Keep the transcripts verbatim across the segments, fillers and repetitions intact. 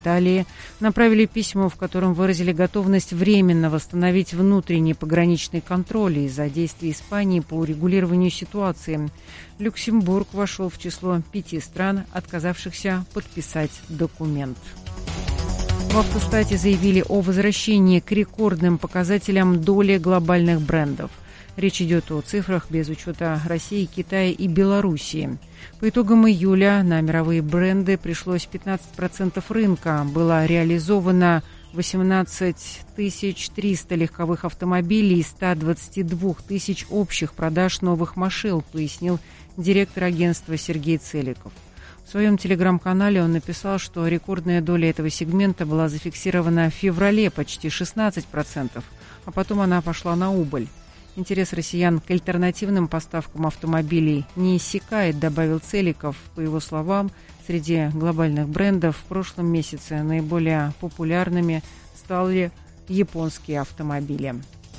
Италии направили письмо, в котором выразили готовность временно восстановить внутренний пограничный контроль из-за действий Испании по урегулированию ситуации. Люксембург вошел в число пяти стран, отказавшихся подписать документ. В Автостате заявили о возвращении к рекордным показателям доли глобальных брендов. Речь идет о цифрах без учета России, Китая и Белоруссии. По итогам июля на мировые бренды пришлось пятнадцать процентов рынка. Было реализовано восемнадцать тысяч триста легковых автомобилей и сто двадцать два тысяч общих продаж новых машин, пояснил директор агентства Сергей Целиков. В своем телеграм-канале он написал, что рекордная доля этого сегмента была зафиксирована в феврале, почти шестнадцать процентов, а потом она пошла на убыль. Интерес россиян к альтернативным поставкам автомобилей не иссякает, добавил Целиков. По его словам, среди глобальных брендов в прошлом месяце наиболее популярными стали японские автомобили.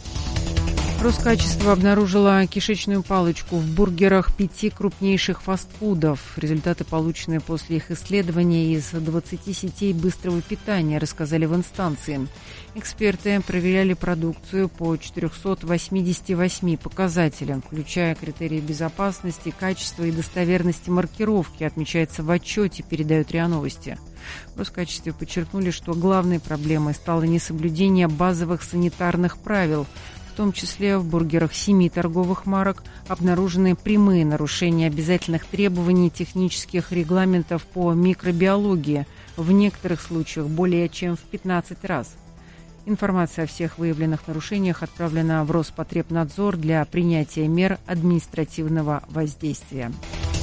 Роскачество обнаружило кишечную палочку в бургерах пяти крупнейших фастфудов. Результаты, полученные после их исследования из двадцати сетей быстрого питания, рассказали в инстанции. Эксперты проверяли продукцию по четырёмстам восьмидесяти восьми показателям, включая критерии безопасности, качества и достоверности маркировки, отмечается в отчете, передают РИА Новости. В Роскачестве подчеркнули, что главной проблемой стало несоблюдение базовых санитарных правил. В том числе в бургерах семи торговых марок обнаружены прямые нарушения обязательных требований технических регламентов по микробиологии, в некоторых случаях более чем в пятнадцать раз. Информация о всех выявленных нарушениях отправлена в Роспотребнадзор для принятия мер административного воздействия.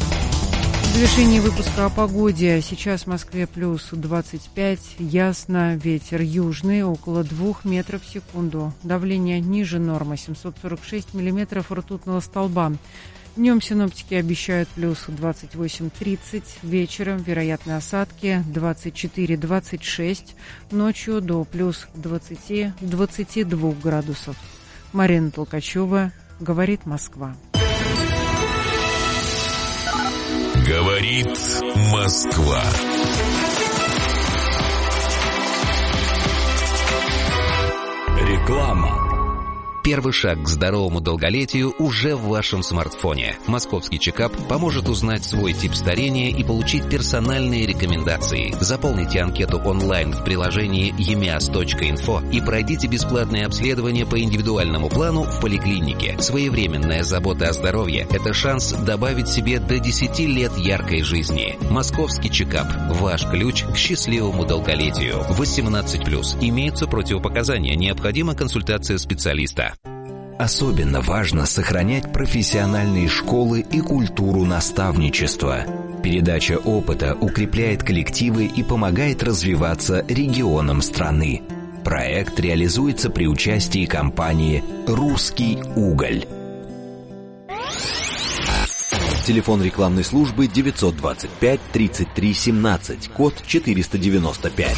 В завершении выпуска о погоде. Сейчас в Москве плюс двадцать пять, ясно, ветер южный, около двух метров в секунду. Давление ниже нормы, семьсот сорок шесть миллиметров ртутного столба. Днем синоптики обещают плюс двадцать восемь тридцать, вечером вероятны осадки двадцать четыре двадцать шесть, ночью до плюс двадцать двадцать два градусов. Марина Толкачева, говорит Москва. Говорит Москва. Реклама. Первый шаг к здоровому долголетию уже в вашем смартфоне. Московский чекап поможет узнать свой тип старения и получить персональные рекомендации. Заполните анкету онлайн в приложении и эм и а эс точка инфо и пройдите бесплатное обследование по индивидуальному плану в поликлинике. Своевременная забота о здоровье – это шанс добавить себе до десяти лет яркой жизни. Московский чекап – ваш ключ к счастливому долголетию. восемнадцать плюс. Имеются противопоказания. Необходима консультация специалиста. Особенно важно сохранять профессиональные школы и культуру наставничества. Передача опыта укрепляет коллективы и помогает развиваться регионам страны. Проект реализуется при участии компании «Русский уголь». Телефон рекламной службы девятьсот двадцать пять тридцать три семнадцать, код четыреста девяносто пять.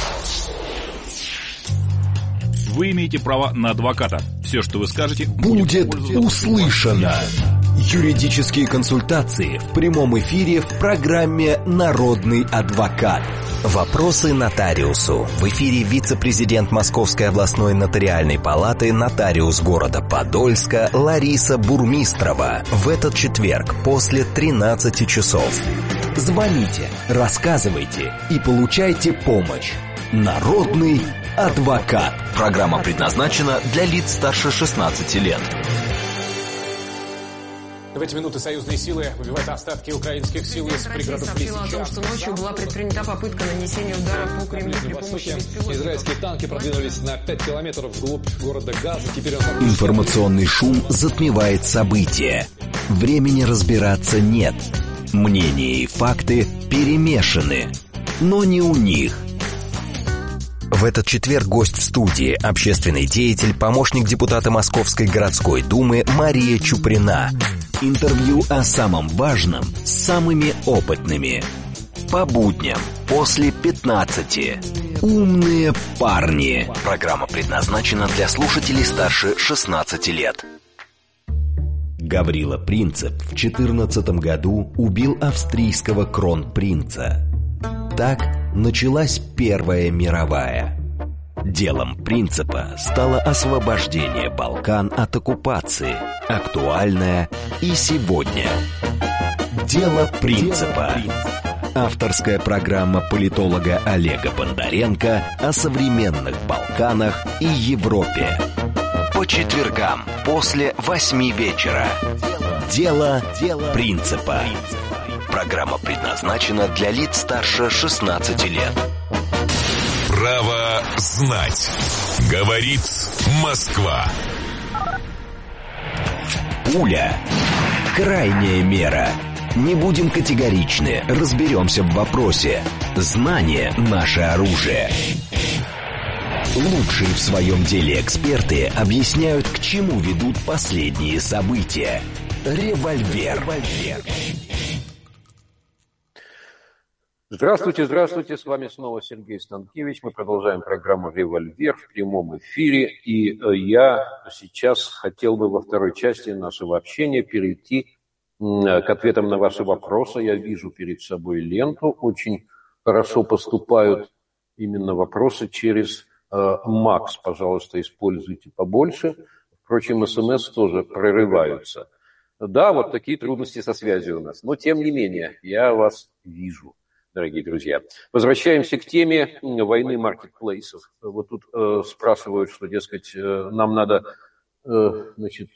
Вы имеете право на адвоката. Все, что вы скажете, будет услышано. Юридические консультации в прямом эфире в программе «Народный адвокат». Вопросы нотариусу. В эфире вице-президент Московской областной нотариальной палаты, нотариус города Подольска Лариса Бурмистрова. В этот четверг после тринадцати часов. Звоните, рассказывайте и получайте помощь. Народный адвокат. Программа предназначена для лиц старше шестнадцати лет. В эти минуты союзные силы выбивают остатки украинских сил из пригородов Лисичанска. Сообщила о том, что ночью была предпринята попытка нанесения удара по Кремлю при помощи беспилотников. Израильские танки продвинулись на пять километров вглубь города Газа. Теперь он... Информационный шум затмевает события. Времени разбираться нет. Мнения и факты перемешаны. Но не у них. В этот четверг гость в студии, общественный деятель, помощник депутата Московской городской думы Мария Чуприна. Интервью о самом важном с самыми опытными. По будням после пятнадцати. Умные парни. Программа предназначена для слушателей старше шестнадцати лет. Гаврила Принцип в четырнадцатом году убил австрийского кронпринца. Так началась Первая мировая. Делом принципа стало освобождение Балкан от оккупации, актуальное и сегодня. Дело принципа. Авторская программа политолога Олега Бондаренко о современных Балканах и Европе. По четвергам после восьми вечера. Дело принципа. Программа предназначена для лиц старше шестнадцати лет. Право знать. Говорит Москва. Пуля. Крайняя мера. Не будем категоричны, разберемся в вопросе. Знание – наше оружие. Лучшие в своем деле эксперты объясняют, к чему ведут последние события. Револьвер. Здравствуйте, здравствуйте, с вами снова Сергей Станкевич. Мы продолжаем программу «Револьвер» в прямом эфире. И я сейчас хотел бы во второй части нашего общения перейти к ответам на ваши вопросы. Я вижу перед собой ленту. Очень хорошо поступают именно вопросы через э, Макс. Пожалуйста, используйте побольше. Впрочем, СМС тоже прорываются. Да, вот такие трудности со связью у нас. Но, тем не менее, я вас вижу, дорогие друзья. Возвращаемся к теме войны маркетплейсов. Вот тут э, спрашивают, что, дескать, э, нам надо, э, значит,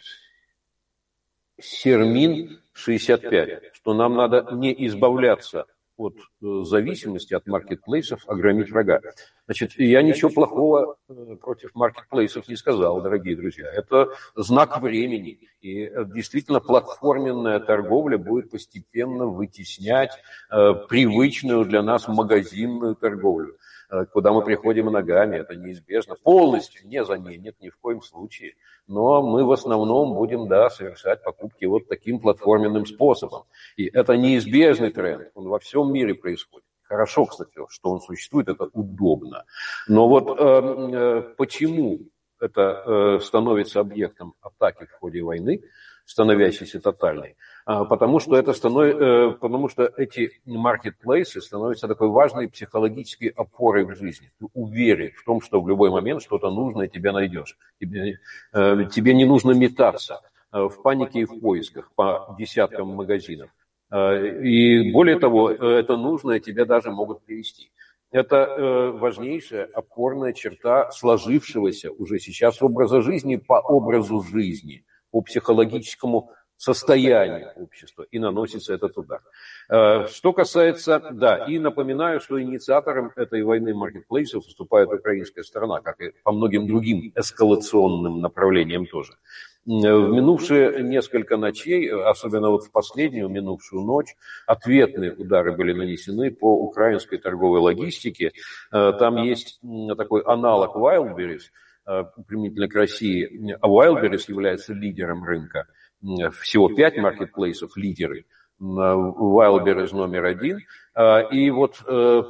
Сермин шестьдесят пять, что нам надо не избавляться от э, зависимости от маркетплейсов, а громить врага. Значит, я ничего плохого э, против маркетплейсов не сказал, дорогие друзья. Это знак времени. И э, действительно платформенная торговля будет постепенно вытеснять э, привычную для нас магазинную торговлю, э, куда мы приходим ногами. Это неизбежно. Полностью не заменит ни в коем случае. Но мы в основном будем, да, совершать покупки вот таким платформенным способом. И это неизбежный тренд, он во всем мире происходит. Хорошо, кстати, что он существует, это удобно. Но вот э, э, почему это э, становится объектом атаки в ходе войны, становящейся тотальной? А, потому что это станов... э, потому что эти маркетплейсы становятся такой важной психологической опорой в жизни. Ты уверен в том, что в любой момент что-то нужное тебе найдешь. Тебе, э, тебе не нужно метаться э, в панике и в поисках по десяткам магазинов. Э, и более того, это нужное тебе даже могут привести. Это э, важнейшая опорная черта сложившегося уже сейчас образа жизни по образу жизни, по психологическому состоянию общества, и наносится этот удар. Что касается, да, и напоминаю, что инициатором этой войны маркетплейсов выступает украинская сторона, как и по многим другим эскалационным направлениям тоже. В минувшие несколько ночей, особенно вот в последнюю минувшую ночь, ответные удары были нанесены по украинской торговой логистике. Там есть такой аналог Wildberries, применительно к России. А Wildberries является лидером рынка. Всего пять маркетплейсов лидеры. Wildberries номер один. И вот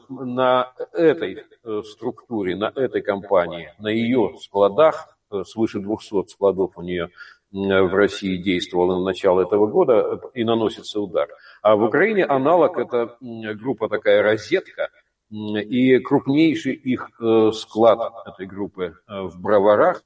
на этой структуре, на этой компании, на ее складах, свыше двухсот складов у нее в России действовало на начало этого года, и наносится удар. А в Украине аналог – это группа такая «Розетка», и крупнейший их склад этой группы в Броварах,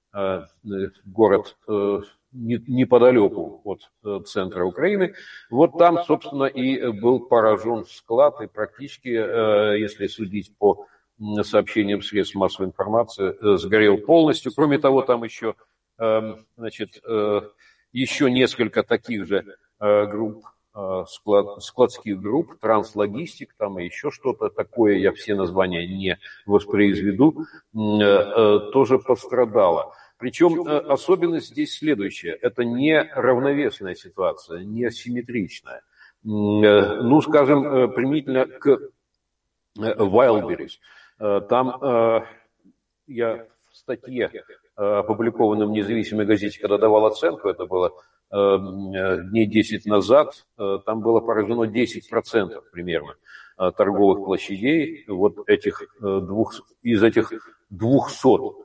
город неподалеку от центра Украины. Вот там, собственно, и был поражен склад, и практически, если судить по сообщениям средств массовой информации, сгорел полностью. Кроме того, там еще, значит, еще несколько таких же групп, склад, складских групп, транслогистик, там и еще что-то такое, я все названия не воспроизведу, тоже пострадало. Причем особенность здесь следующая. Это не равновесная ситуация, не симметричная. Ну, скажем, применительно к Wildberries. Там я в статье, опубликованной в независимой газете, когда давал оценку, это было дней десять назад, там было поражено десять процентов примерно торговых площадей вот этих двух, из этих двухсот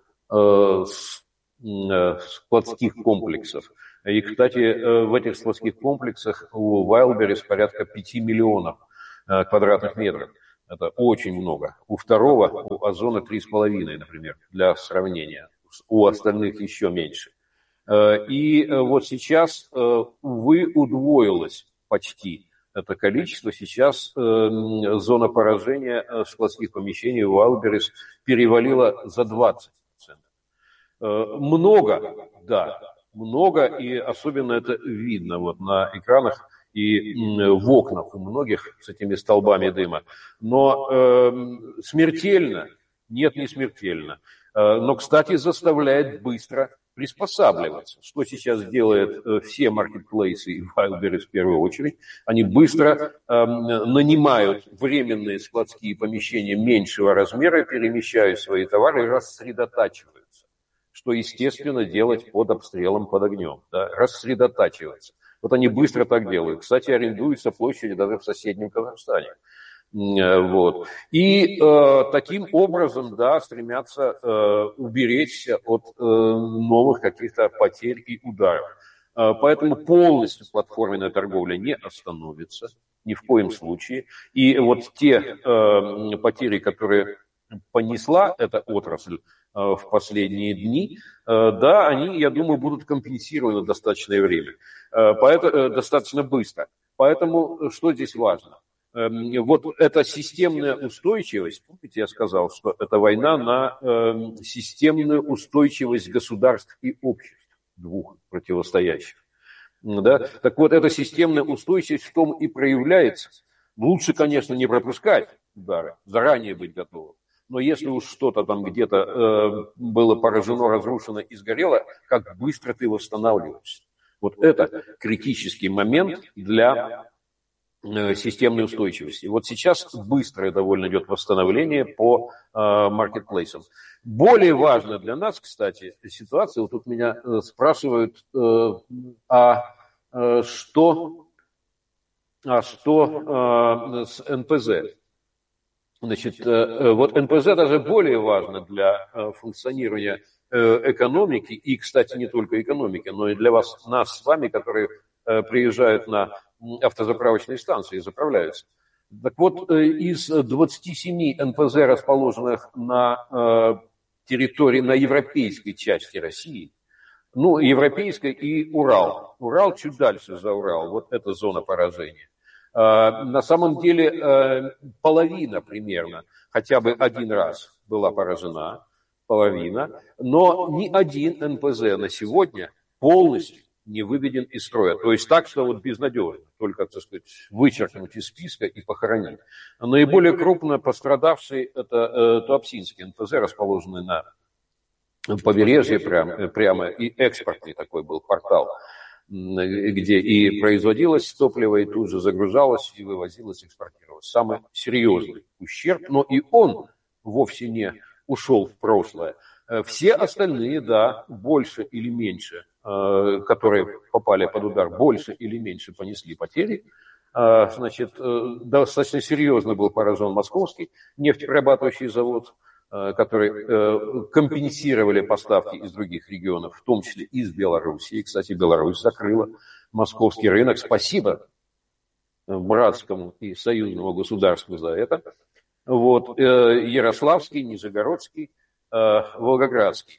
складских комплексов. И, кстати, в этих складских комплексах у Wildberries порядка пяти миллионов квадратных метров. Это очень много. У второго, у Озона три с половиной, например, для сравнения. У остальных еще меньше. И вот сейчас, увы, удвоилось почти это количество. Сейчас зона поражения складских помещений в Вайлдберрис перевалила за двадцать процентов. Много, да, много, и особенно это видно вот на экранах и в окнах у многих с этими столбами дыма. Но э, смертельно? Нет, не смертельно. Э, но, кстати, заставляет быстро приспосабливаться. Что сейчас делают э, все маркетплейсы и Wildberries в первую очередь? Они быстро э, нанимают временные складские помещения меньшего размера, перемещают свои товары и рассредотачиваются. Что, естественно, делать под обстрелом, под огнем. Да? Рассредотачиваться. Вот они быстро так делают. Кстати, арендуются площади даже в соседнем Казахстане. Вот. И э, таким образом, да, стремятся э, уберечься от э, новых каких-то потерь и ударов. Э, поэтому полностью платформенная торговля не остановится, ни в коем случае. И вот те э, потери, которые понесла эта отрасль э, в последние дни, э, да, они, я думаю, будут компенсированы в достаточное время, э, поэтому, э, достаточно быстро. Поэтому что здесь важно? Э, вот эта системная устойчивость, помните, я сказал, что это война на э, системную устойчивость государств и обществ, двух противостоящих. Да? Так вот, эта системная устойчивость в том и проявляется. Лучше, конечно, не пропускать удары, заранее быть готовым. Но если уж что-то там где-то э, было поражено, разрушено и сгорело, как быстро ты восстанавливаешься. Вот это критический момент для э, системной устойчивости. Вот сейчас быстрое довольно идет восстановление по э, маркетплейсам. Более важно для нас, кстати, ситуация. Вот тут меня э, спрашивают, э, а э, что, а что э, с эн пэ зэ? Значит, вот эн пэ зэ даже более важно для функционирования экономики, и, кстати, не только экономики, но и для вас, нас с вами, которые приезжают на автозаправочные станции и заправляются. Так вот, из двадцати семи эн пэ зэ, расположенных на территории, на европейской части России, ну, европейской и Урал. Урал чуть дальше за Урал, вот это зона поражения. На самом деле половина примерно, хотя бы один раз была поражена, половина, но ни один эн пэ зэ на сегодня полностью не выведен из строя. То есть так, что вот безнадежно, только, так сказать, вычеркнуть из списка и похоронить. Наиболее крупно пострадавший это Туапсинский эн пэ зэ, расположенный на побережье прямо, прямо и экспортный такой был портал, где и производилось топливо, и тут же загружалось, и вывозилось, экспортировалось. Самый серьезный ущерб, но и он вовсе не ушел в прошлое. Все остальные, да, больше или меньше, которые попали под удар, больше или меньше понесли потери. Значит, достаточно серьезно был поражен Московский нефтеперерабатывающий завод, которые компенсировали поставки из других регионов, в том числе из Белоруссии. Кстати, Беларусь закрыла московский рынок. Спасибо братскому и союзному государству за это. Вот. Ярославский, Нижегородский, Волгоградский.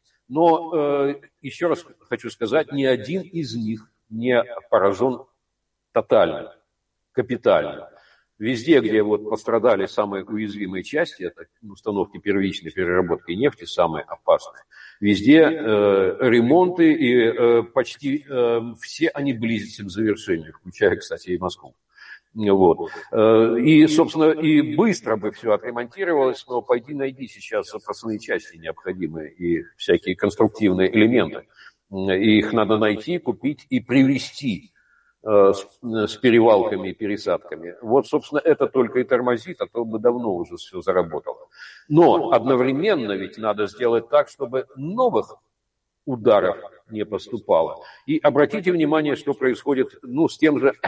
Но еще раз хочу сказать, ни один из них не поражен тотально, капитально. Везде, где вот пострадали самые уязвимые части, это установки первичной переработки нефти, самые опасные, везде э, ремонты, и э, почти э, все они близятся к завершению, включая, кстати, и Москву. Вот. И, собственно, и быстро бы все отремонтировалось, но пойди найди сейчас запасные части необходимые и всякие конструктивные элементы. Их надо найти, купить и привезти с, с перевалками и пересадками. Вот, собственно, это только и тормозит, а то бы давно уже все заработало. Но одновременно ведь надо сделать так, чтобы новых ударов не поступало. И обратите внимание, что происходит, ну, с тем же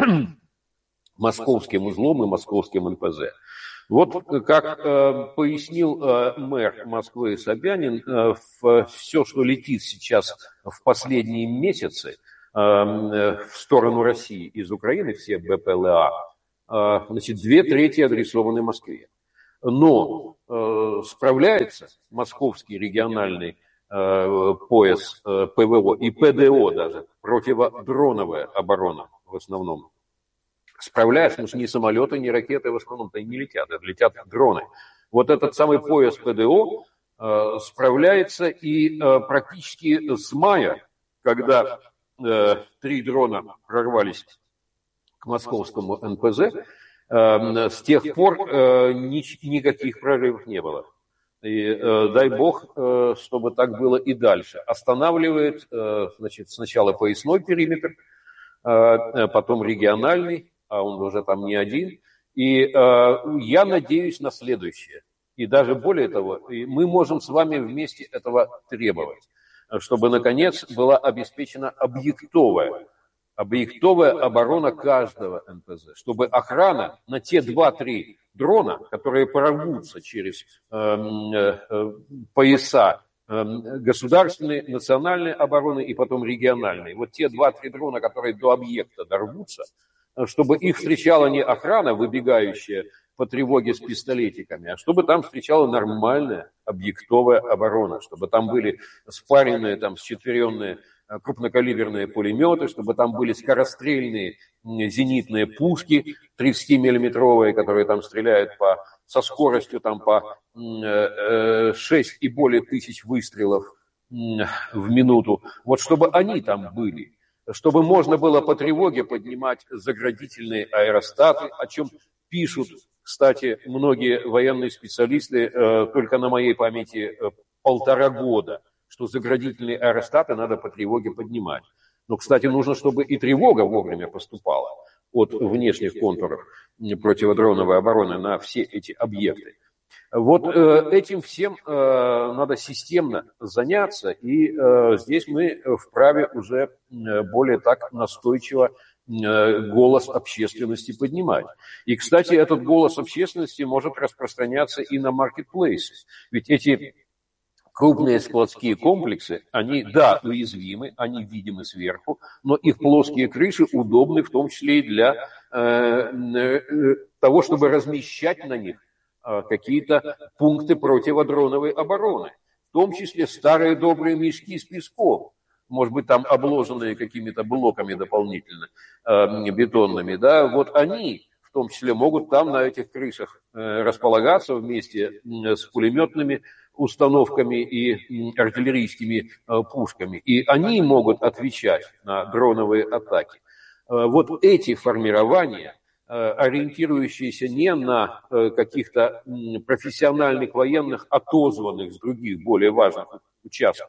московским узлом и московским эн пэ зэ. Вот как э, пояснил э, мэр Москвы Собянин, э, в, все, что летит сейчас в последние месяцы э, в сторону России из Украины, все бэ пэ эл а, э, значит, две трети адресованы Москве. Но э, справляется московский региональный э, пояс э, ПВО и ПДО даже, противодроновая оборона в основном. Справляется, потому что ни самолеты, ни ракеты в основном-то и не летят, это летят дроны. Вот этот самый пояс ПДО э, справляется и э, практически с мая, когда э, три дрона прорвались к московскому эн пэ зэ, э, с тех пор э, ни, никаких прорывов не было. И э, дай бог, э, чтобы так было и дальше. Останавливает, э, значит, сначала поясной периметр, э, потом региональный, а он уже там не один. И э, я надеюсь на следующее. И даже более того, мы можем с вами вместе этого требовать, чтобы, наконец, была обеспечена объектовая, объектовая оборона каждого эн пэ зэ, чтобы охрана на те два-три дрона, которые прорвутся через э, э, пояса э, государственной, национальной обороны и потом региональной, вот те два-три дрона, которые до объекта дорвутся, чтобы их встречала не охрана, выбегающая по тревоге с пистолетиками, а чтобы там встречала нормальная объектовая оборона, чтобы там были спаренные, там, счетверенные крупнокалиберные пулеметы, чтобы там были скорострельные зенитные пушки тридцатимиллиметровые, которые там стреляют по, со скоростью там, по шесть и более тысяч выстрелов в минуту. Вот чтобы они там были. Чтобы можно было по тревоге поднимать заградительные аэростаты, о чем пишут, кстати, многие военные специалисты э, только на моей памяти э, полтора года, что заградительные аэростаты надо по тревоге поднимать. Но, кстати, нужно, чтобы и тревога вовремя поступала от внешних контуров противодроновой обороны на все эти объекты. Вот э, этим всем э, надо системно заняться, и э, здесь мы вправе уже э, более так настойчиво э, голос общественности поднимать. И, кстати, этот голос общественности может распространяться и на маркетплейсы. Ведь эти крупные складские комплексы, они, да, уязвимы, они видимы сверху, но их плоские крыши удобны в том числе и для э, э, того, чтобы размещать на них какие-то пункты противодроновой обороны, в том числе старые добрые мешки с песком, может быть, там обложенные какими-то блоками дополнительно э, бетонными, да, вот они в том числе могут там на этих крышах э, располагаться вместе э, с пулеметными установками и артиллерийскими э, пушками, и они могут отвечать на дроновые атаки. Э, вот эти формирования, ориентирующиеся не на каких-то профессиональных военных, отозванных с других более важных участков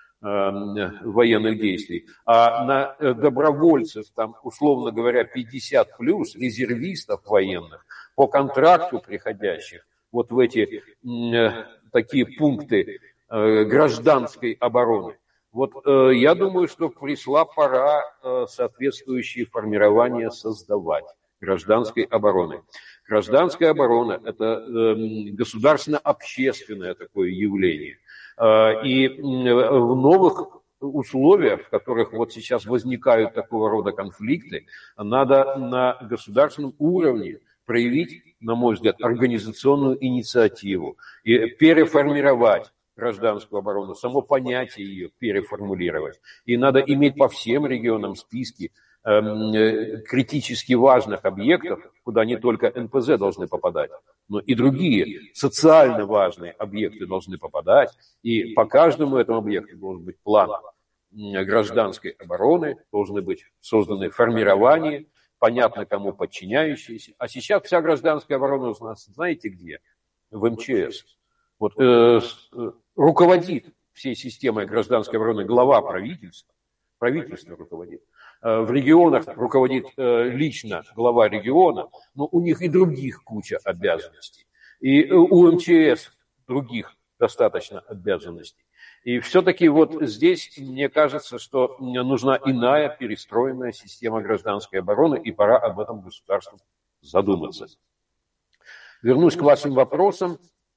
военных действий, а на добровольцев, там, условно говоря, пятьдесят плюс, резервистов военных, по контракту приходящих вот в эти такие пункты гражданской обороны. Вот я думаю, что пришла пора соответствующие формирования создавать. Гражданской обороны. Гражданская оборона – это э, государственно-общественное такое явление. Э, и в новых условиях, в которых вот сейчас возникают такого рода конфликты, надо на государственном уровне проявить, на мой взгляд, организационную инициативу и переформировать гражданскую оборону, само понятие ее переформулировать. И надо иметь по всем регионам списки критически важных объектов, куда не только эн пэ зэ должны попадать, но и другие социально важные объекты должны попадать. И по каждому этому объекту должен быть план гражданской обороны, должны быть созданы формирования, понятно кому подчиняющиеся. А сейчас вся гражданская оборона у нас, знаете где? В эм че эс. Вот, э, руководит всей системой гражданской обороны глава правительства, правительство руководит. В регионах руководит лично глава региона, но у них и других куча обязанностей. И у эм че эс других достаточно обязанностей. И все-таки вот здесь, мне кажется, что нужна иная перестроенная система гражданской обороны, и пора об этом государству задуматься. Вернусь к вашим вопросам.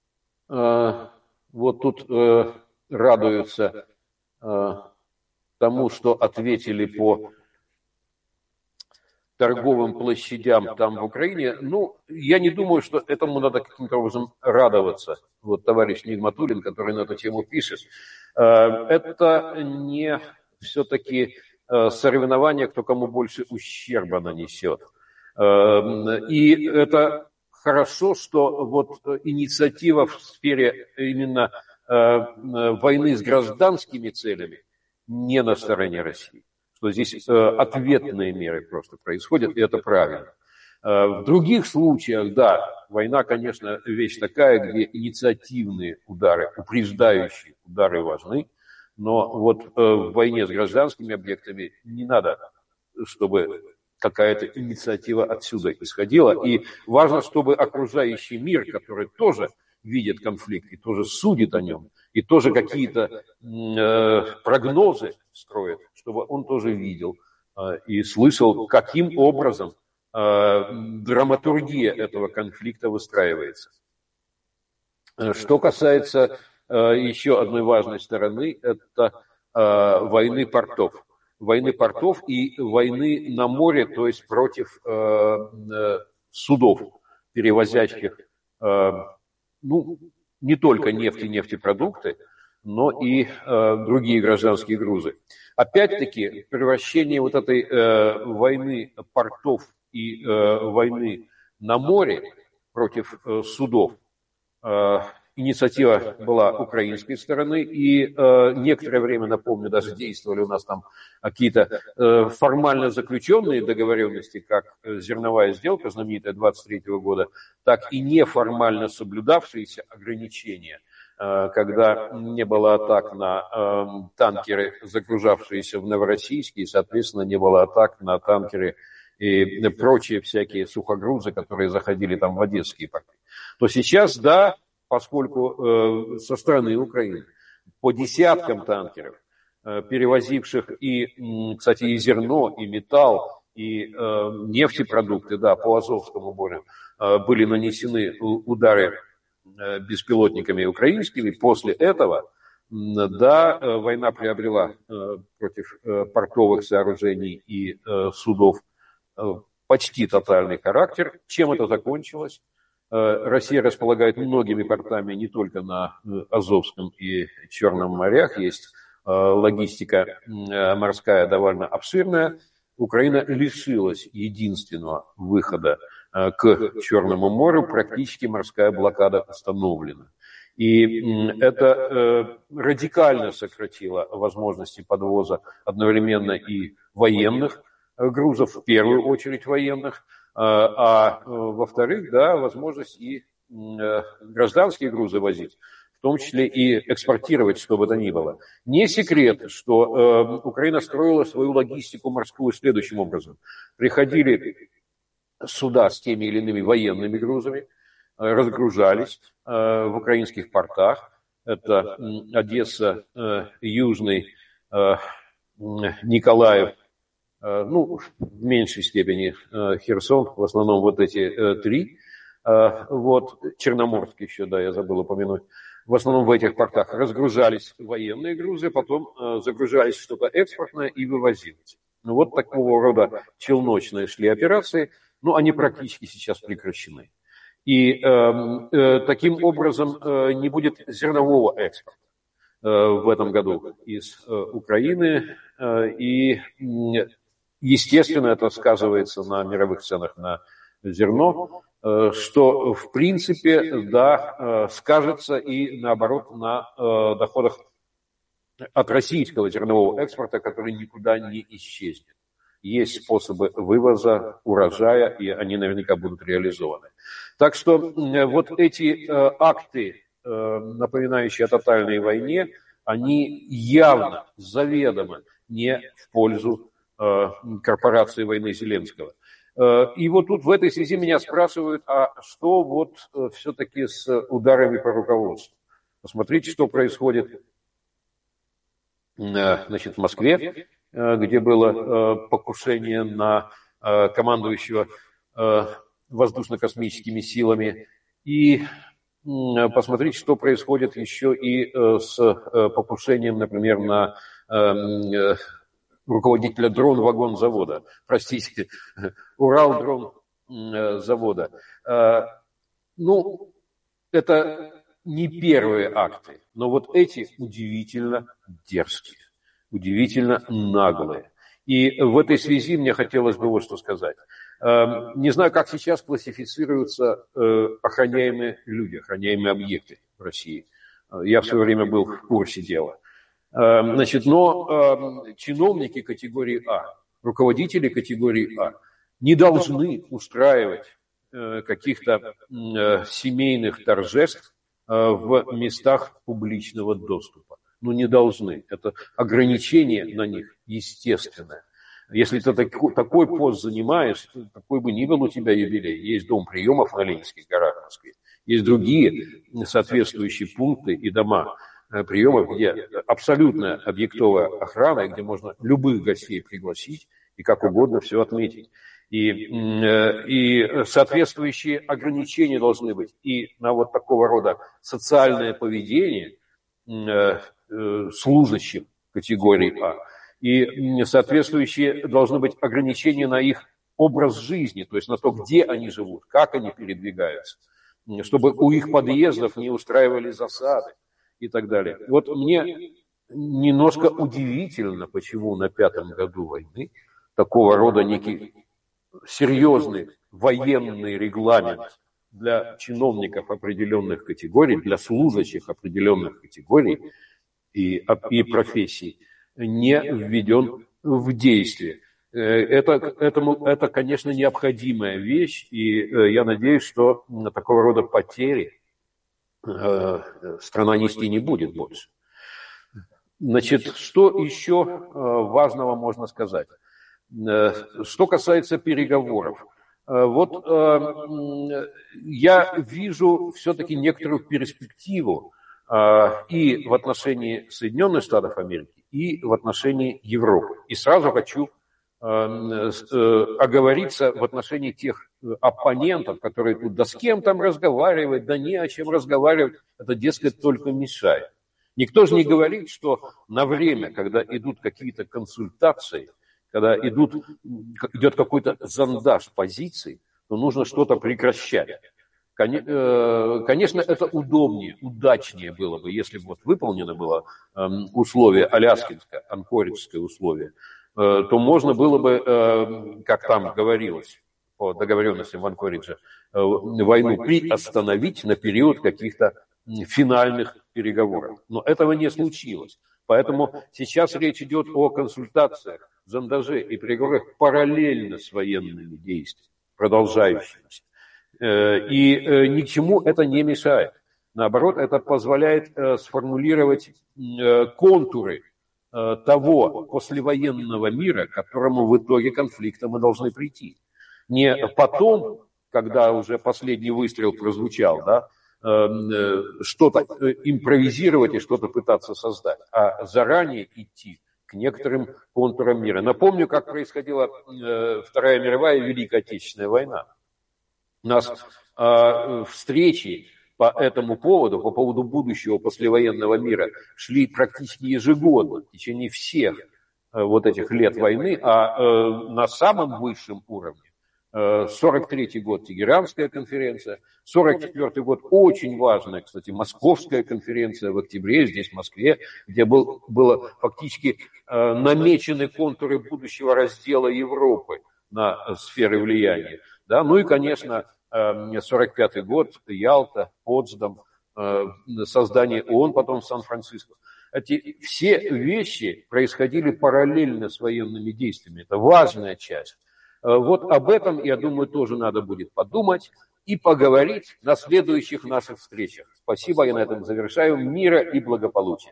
Вот тут радуются тому, что ответили по торговым площадям там в Украине, ну, я не думаю, что этому надо каким-то образом радоваться. Вот товарищ Нигматуллин, который на эту тему пишет, это не все-таки соревнование, кто кому больше ущерба нанесет. И это хорошо, что вот инициатива в сфере именно войны с гражданскими целями не на стороне России. Что здесь ответные меры просто происходят, и это правильно. В других случаях, да, война, конечно, вещь такая, где инициативные удары, упреждающие удары важны, но вот в войне с гражданскими объектами не надо, чтобы какая-то инициатива отсюда исходила. И важно, чтобы окружающий мир, который тоже видит конфликт и тоже судит о нем, и тоже какие-то э, прогнозы строит, чтобы он тоже видел э, и слышал, каким образом э, драматургия этого конфликта выстраивается. Что касается э, еще одной важной стороны, это э, войны портов. Войны портов и войны на море, то есть против э, э, судов, перевозящих э, ну, не только нефть и нефтепродукты, но и э, другие гражданские грузы. Опять-таки, превращение вот этой э, войны портов и э, войны на море против э, судов, э, инициатива была украинской стороны, и э, некоторое время, напомню, даже действовали у нас там какие-то э, формально заключенные договоренности, как зерновая сделка, знаменитая двадцать третьего года, так и неформально соблюдавшиеся ограничения, э, когда не было атак на э, танкеры, загружавшиеся в Новороссийске, и, соответственно, не было атак на танкеры и прочие всякие сухогрузы, которые заходили там в одесские порты. То сейчас, да, поскольку э, со стороны Украины по десяткам танкеров, э, перевозивших и, кстати, и зерно, и металл, и э, нефтепродукты, да, по Азовскому морю, э, были нанесены удары э, беспилотниками украинскими. После этого, да, э, война приобрела э, против э, портовых сооружений и э, судов э, почти тотальный характер. Чем это закончилось? Россия располагает многими портами не только на Азовском и Черном морях, есть логистика морская довольно обширная. Украина лишилась единственного выхода к Черному морю, практически морская блокада установлена. И это радикально сократило возможности подвоза одновременно и военных грузов, в первую очередь военных, а во-вторых, да, возможность и гражданские грузы возить, в том числе и экспортировать, что бы то ни было. Не секрет, что Украина строила свою логистику морскую следующим образом. Приходили суда с теми или иными военными грузами, разгружались в украинских портах. Это Одесса, Южный, Николаев, ну, в меньшей степени Херсон, в основном вот эти три, вот, Черноморск еще, да, я забыл упомянуть, в основном в этих портах разгружались военные грузы, потом загружались что-то экспортное и вывозилось. Ну, вот такого рода челночные шли операции, но они практически сейчас прекращены. И э, э, таким образом э, не будет зернового экспорта э, в этом году из э, Украины, э, и естественно, это сказывается на мировых ценах на зерно, что, в принципе, да, скажется и, наоборот, на доходах от российского зернового экспорта, который никуда не исчезнет. Есть способы вывоза урожая, и они наверняка будут реализованы. Так что вот эти акты, напоминающие о тотальной войне, они явно, заведомо не в пользу корпорации войны Зеленского. И вот тут в этой связи меня спрашивают, а что вот все-таки с ударами по руководству? Посмотрите, что происходит, значит, в Москве, где было покушение на командующего воздушно-космическими силами. И посмотрите, что происходит еще и с покушением, например, на руководителя дрон-вагон-завода, простите, Урал-дрон-завода. Ну, это не первые акты, но вот эти удивительно дерзкие, удивительно наглые. И в этой связи мне хотелось бы вот что сказать. Не знаю, как сейчас классифицируются охраняемые люди, охраняемые объекты в России. Я в свое время был в курсе дела. Значит, но чиновники категории А, руководители категории А не должны устраивать каких-то семейных торжеств в местах публичного доступа. Ну, не должны. Это ограничение на них естественное. Если ты такой, такой пост занимаешь, какой бы ни был у тебя юбилей, есть дом приемов на Ленинских горах в Москве, есть другие соответствующие пункты и дома приемов, где абсолютно объектовая охрана, где можно любых гостей пригласить и как угодно все отметить. И, и соответствующие ограничения должны быть и на вот такого рода социальное поведение служащих категории А, и соответствующие должны быть ограничения на их образ жизни, то есть на то, где они живут, как они передвигаются, чтобы у их подъездов не устраивали засады и так далее. Вот мне немножко удивительно, почему на пятом году войны такого рода некий серьезный военный регламент для чиновников определенных категорий, для служащих определенных категорий и, и профессий не введен в действие. Это, этому, это, конечно, необходимая вещь, и я надеюсь, что такого рода потери страна нести не будет больше. Значит, что еще важного можно сказать? Что касается переговоров. Вот я вижу все-таки некоторую перспективу и в отношении Соединенных Штатов Америки, и в отношении Европы. И сразу хочу оговориться в отношении тех оппонентов, которые тут да с кем там разговаривать, да не о чем разговаривать, это, дескать, только мешает. Никто же не говорит, что на время, когда идут какие-то консультации, когда идут, идет какой-то зондаж позиций, то нужно что-то прекращать. Конечно, это удобнее, удачнее было бы, если бы вот выполнено было условие аляскинское, анкориджское условие, то можно было бы, как там говорилось по договоренности в Анкоридже, войну приостановить на период каких-то финальных переговоров. Но этого не случилось. Поэтому сейчас речь идет о консультациях, зондаже и переговорах параллельно с военными действиями, продолжающимися. И ни к чему это не мешает. Наоборот, это позволяет сформулировать контуры того послевоенного мира, к которому в итоге конфликта мы должны прийти. Не потом, когда уже последний выстрел прозвучал, да, что-то импровизировать и что-то пытаться создать, а заранее идти к некоторым контурам мира. Напомню, как происходила Вторая мировая и Великая Отечественная война. У нас э, встречи по этому поводу, по поводу будущего послевоенного мира, шли практически ежегодно в течение всех э, вот этих лет войны, а э, на самом высшем уровне э, сорок третий год Тегеранская конференция, сорок четвёртый год очень важная, кстати, Московская конференция в октябре здесь, в Москве, где был, было фактически э, намечены контуры будущего раздела Европы на сферы влияния. Да? Ну и, конечно, сорок пятый год, Ялта, Потсдам, создание ООН, потом Сан-Франциско. Эти все вещи происходили параллельно с военными действиями. Это важная часть. Вот об этом, я думаю, тоже надо будет подумать и поговорить на следующих наших встречах. Спасибо, я на этом завершаю. Мира и благополучия.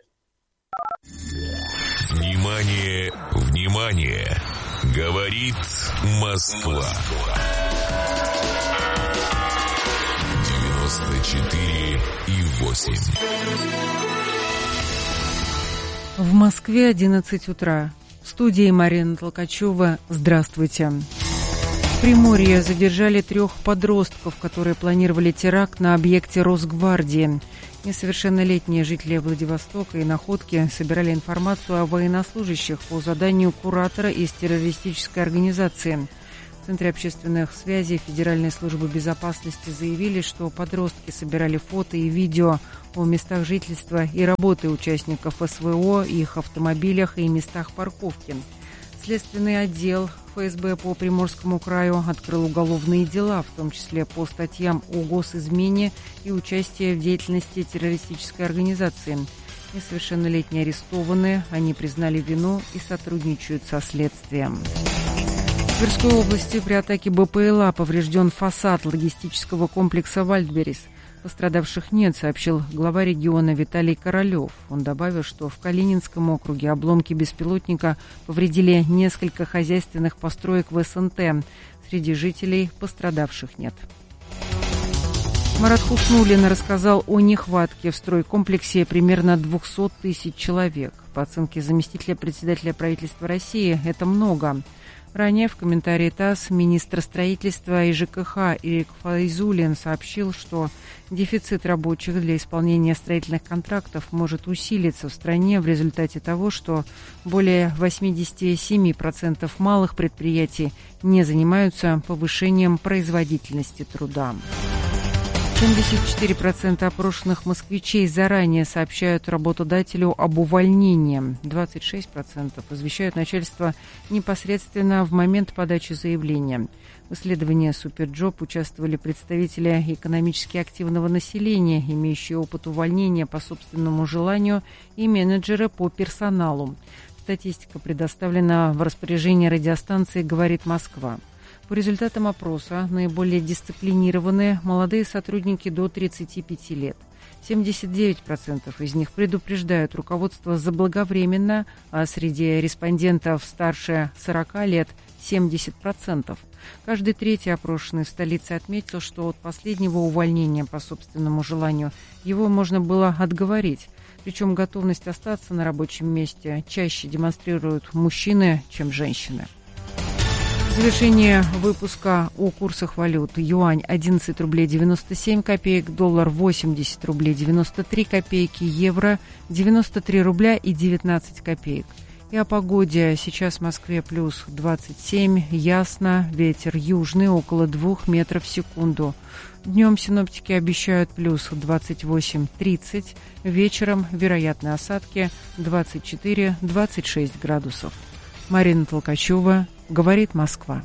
Внимание, внимание! Говорит Москва. девяносто четыре и восемь. В Москве одиннадцать утра. В студии Марина Толкачева. Здравствуйте. В Приморье задержали трех подростков, которые планировали теракт на объекте Росгвардии. Несовершеннолетние жители Владивостока и Находки собирали информацию о военнослужащих по заданию куратора из террористической организации. В Центре общественных связей Федеральной службы безопасности заявили, что подростки собирали фото и видео о местах жительства и работы участников СВО, их автомобилях и местах парковки. Следственный отдел ФСБ по Приморскому краю открыл уголовные дела, в том числе по статьям о госизмене и участии в деятельности террористической организации. Несовершеннолетние арестованы, они признали вину и сотрудничают со следствием. В Тверской области при атаке БПЛА поврежден фасад логистического комплекса «Вальдберрис». Пострадавших нет, сообщил глава региона Виталий Королев. Он добавил, что в Калининском округе обломки беспилотника повредили несколько хозяйственных построек в СНТ. Среди жителей пострадавших нет. Марат Хуснуллин рассказал о нехватке в стройкомплексе примерно двести тысяч человек. По оценке заместителя председателя правительства России, это много. Ранее в комментарии ТАСС министр строительства и ЖКХ Ирик Файзуллин сообщил, что дефицит рабочих для исполнения строительных контрактов может усилиться в стране в результате того, что более восемьдесят семь процентов малых предприятий не занимаются повышением производительности труда. семьдесят четыре процента опрошенных москвичей заранее сообщают работодателю об увольнении. двадцать шесть процентов извещают начальство непосредственно в момент подачи заявления. В исследовании «Суперджоп» участвовали представители экономически активного населения, имеющие опыт увольнения по собственному желанию, и менеджеры по персоналу. Статистика предоставлена в распоряжении радиостанции «Говорит Москва». По результатам опроса наиболее дисциплинированные молодые сотрудники до тридцати пяти лет. семьдесят девять процентов из них предупреждают руководство заблаговременно, а среди респондентов старше сорока лет семьдесят процентов. Каждый третий опрошенный в столице отметил, что от последнего увольнения по собственному желанию его можно было отговорить. Причем готовность остаться на рабочем месте чаще демонстрируют мужчины, чем женщины. Завершение выпуска о курсах валют. Юань одиннадцать рублей девяносто семь копеек, доллар восемьдесят рублей девяносто три копейки, евро девяносто три рубля и девятнадцать копеек. И о погоде. Сейчас в Москве плюс двадцать семь, ясно, ветер южный около двух метров в секунду. Днем синоптики обещают плюс двадцать восемь - тридцать, вечером вероятны осадки двадцать четыре - двадцать шесть градусов. Марина Толкачева, «Говорит Москва».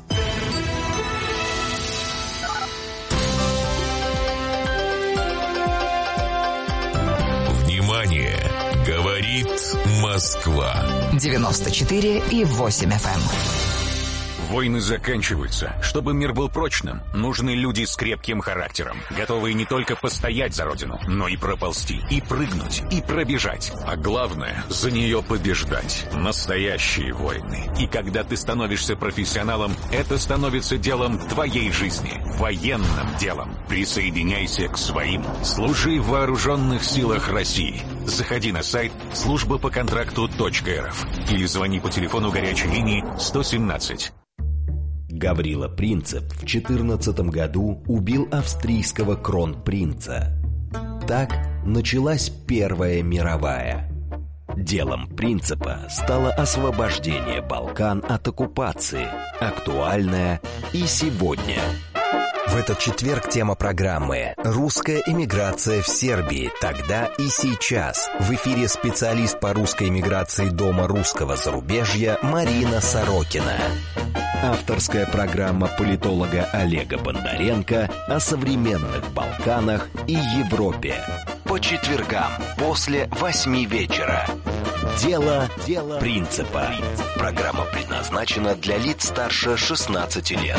Внимание! Говорит Москва. девяносто четыре и восемь эф эм. Войны заканчиваются. Чтобы мир был прочным, нужны люди с крепким характером, готовые не только постоять за родину, но и проползти, и прыгнуть, и пробежать. А главное, за нее побеждать. Настоящие войны. И когда ты становишься профессионалом, это становится делом твоей жизни. Военным делом. Присоединяйся к своим. Служи в вооруженных силах России. Заходи на сайт служба по контракту точка эр эф или звони по телефону горячей линии сто семнадцать. Гаврила Принцип в четырнадцатом году убил австрийского кронпринца. Так началась Первая мировая. Делом Принципа стало освобождение Балкан от оккупации, актуальное и сегодня. В этот четверг тема программы «Русская эмиграция в Сербии. Тогда и сейчас». В эфире специалист по русской эмиграции Дома русского зарубежья Марина Сорокина. Авторская программа политолога Олега Бондаренко о современных Балканах и Европе. По четвергам после восьми вечера. Дело, Дело Принципа. Программа предназначена для лиц старше шестнадцати лет.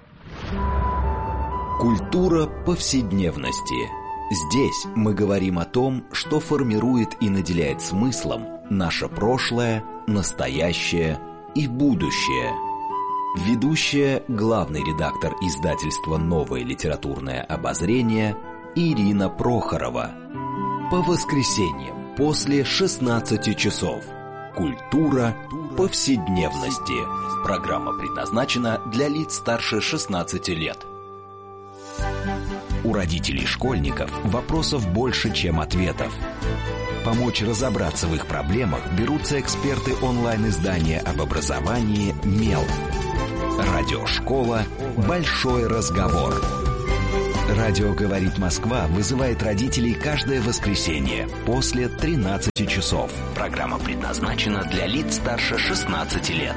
Культура повседневности. Здесь мы говорим о том, что формирует и наделяет смыслом наше прошлое, настоящее и будущее. Ведущая, главный редактор издательства «Новое литературное обозрение» Ирина Прохорова. По воскресеньям после шестнадцати часов. Культура повседневности. Программа предназначена для лиц старше шестнадцати лет. У родителей школьников вопросов больше, чем ответов. Помочь разобраться в их проблемах берутся эксперты онлайн-издания об образовании «Мел». Радиошкола «Большой разговор». Радио «Говорит Москва» вызывает родителей каждое воскресенье после тринадцати часов. Программа предназначена для лиц старше шестнадцати лет.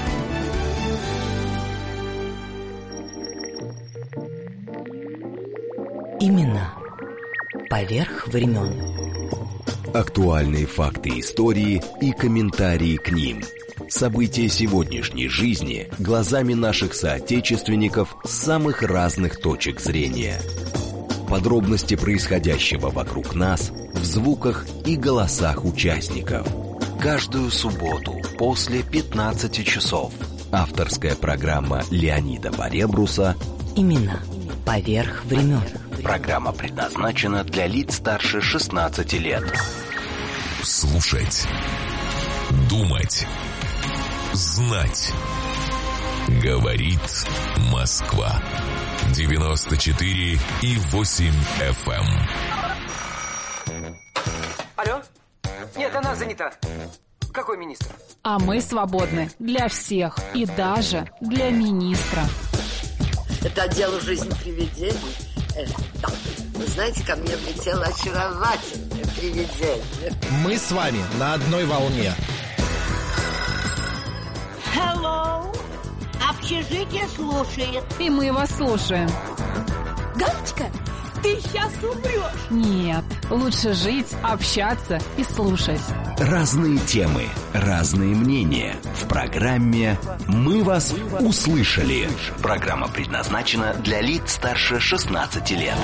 Имена поверх времен. Актуальные факты истории и комментарии к ним. События сегодняшней жизни глазами наших соотечественников с самых разных точек зрения. Подробности происходящего вокруг нас в звуках и голосах участников. Каждую субботу после пятнадцати часов. Авторская программа Леонида Баребруса «Имена поверх времен». Программа предназначена для лиц старше шестнадцати лет. Слушать, думать, знать. Говорит Москва. девяносто четыре и восемь эф эм. Алло? Нет, она занята. Какой министр? А мы свободны для всех и даже для министра. Это отдел «Жизнь привидений». Э, да. Вы знаете, ко мне влетело очаровательное привидение. Мы с вами на одной волне. Hello! Общежитие слушает. И мы вас слушаем. Галочка, ты сейчас умрешь. Нет, лучше жить, общаться и слушать. Разные темы, разные мнения. В программе «Мы вас услышали». Программа предназначена для лиц старше шестнадцати лет.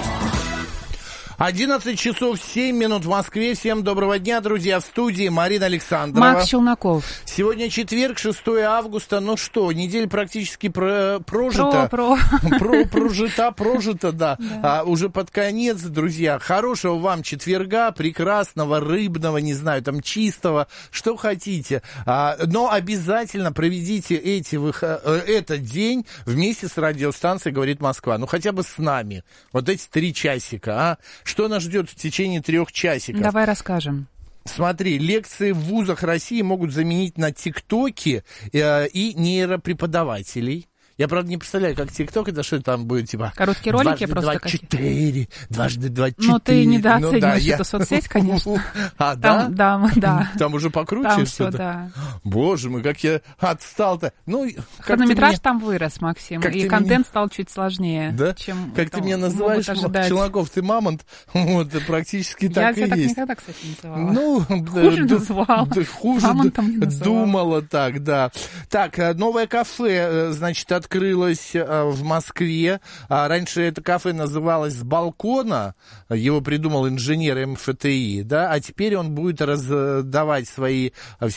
одиннадцать часов семь минут в Москве. Всем доброго дня, друзья. В студии Марина Александрова. Макс Челноков. Сегодня четверг, шестое августа. Ну что, неделя практически про- прожита. Про, про. про прожита, прожита, да. да. А, уже под конец, друзья. Хорошего вам четверга, прекрасного, рыбного, не знаю, там, чистого, что хотите. А, но обязательно проведите эти вых... этот день вместе с радиостанцией «Говорит Москва». Ну, хотя бы с нами. Вот эти три часика, а. Что нас ждет в течение трех часиков? Давай расскажем. Смотри, лекции в вузах России могут заменить на ТикТоке э, и нейропреподавателей. Я, правда, не представляю, как ТикТок, это что там будет, типа... Короткие ролики дважды просто два, какие-то? четыре, дважды два, четыре. Ну, ты недооцениваешь ну, да, эту я... соцсеть, конечно. А, да? Там, да, да. Там уже покруче там что-то? Все, да. Боже мой, как я отстал-то. Ну, хронометраж меня... там вырос, Максим, как и контент меня... стал чуть сложнее, да? чем... Как ты меня называешь, Челноков, ты мамонт? Вот, практически так и есть. Я тебя так никогда, кстати, не называла. Ну, хуже да, называла. Да, хуже Мамонтом не называла. Думала так, да. Так, новое кафе, значит, открылось в Москве. Раньше это кафе называлось «С балкона». Его придумал инженер эм эф тэ и, да, а теперь он будет раздавать свои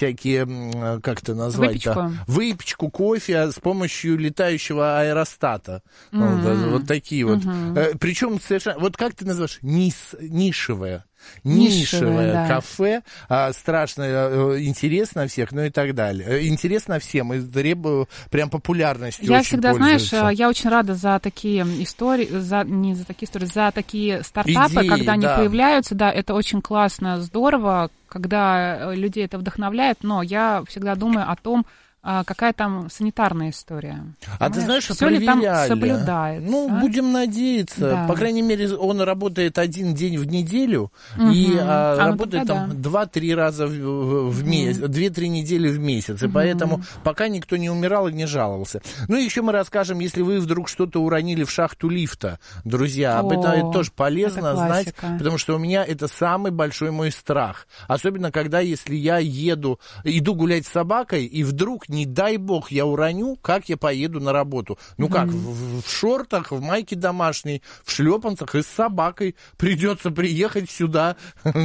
всякие, как это назвать-то? Выпечку. Выпечку, кофе с помощью летающего аэростата. Mm-hmm. Вот, вот такие вот. Mm-hmm. Причем совершенно... Вот как ты называешь? Низ, нишевое. Нишевое, Нишевое да. кафе, а, страшно а, интересно всех, ну и так далее. Интересно всем, и требую прям популярностью. Я очень всегда, пользуется. знаешь, я очень рада за такие истории, за, не за такие истории, за такие стартапы, идеи, когда они да. появляются, да, это очень классно, здорово, когда людей это вдохновляет, но я всегда думаю о том, А какая там санитарная история? А понимаешь? Ты знаешь, все ли там соблюдается? Ну, а? будем надеяться. Да. По крайней мере, он работает один день в неделю угу. и а, а, работает ну, там да. два-три раза в, в месяц, угу. две-три недели в месяц. И угу. поэтому пока никто не умирал и не жаловался. Ну, и еще мы расскажем, если вы вдруг что-то уронили в шахту лифта, друзья, об этом это тоже полезно знать, потому что у меня это самый большой мой страх. Особенно, когда, если я еду, иду гулять с собакой, и вдруг не дай бог, я уроню, как я поеду на работу? Ну mm-hmm. как, в, в шортах, в майке домашней, в шлепанцах и с собакой придется приехать сюда.